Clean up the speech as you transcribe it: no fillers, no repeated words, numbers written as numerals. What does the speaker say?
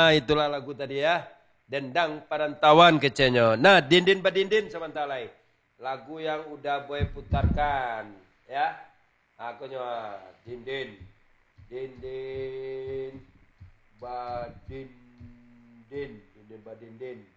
itulah lagu tadi ya. Dendang Perantauan kecenya. Nah, Dindin Badindin sebentalai. Lagu yang udah boy putarkan ya. Aku nyawa Dindin. Dindin Badindin. Dindin Badindin.